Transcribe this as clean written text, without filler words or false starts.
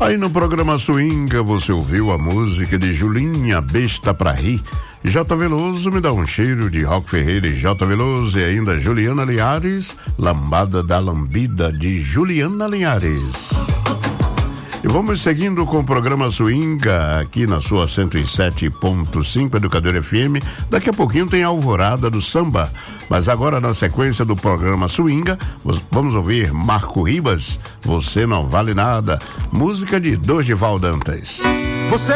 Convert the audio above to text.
Aí no programa Swinga você ouviu a música de Julinha, Besta Pra Rir. J. Veloso, Me Dá um Cheiro, de Rock Ferreira e J. Veloso, e ainda Juliana Linhares, Lambada da Lambida, de Juliana Linhares. E vamos seguindo com o programa Swinga aqui na sua 107.5 Educador FM. Daqui a pouquinho tem a Alvorada do Samba, mas agora na sequência do programa Swinga vamos ouvir Marco Ribas, Você Não Vale Nada, música de Dorival Dantas. Você